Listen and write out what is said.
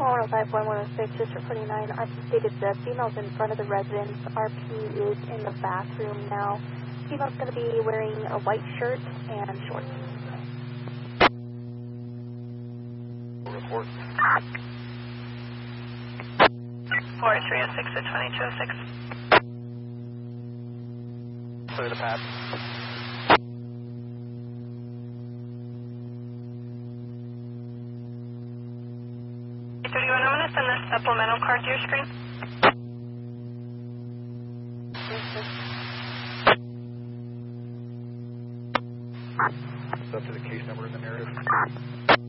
105.106, District 49. RP stated the female's in front of the residence. RP is in the bathroom now. Female's going to be wearing a white shirt and shorts. Report. 4306 to 2206. Clear the path. I'm going to send this supplemental card to your screen. It's up to the case number in the narrative.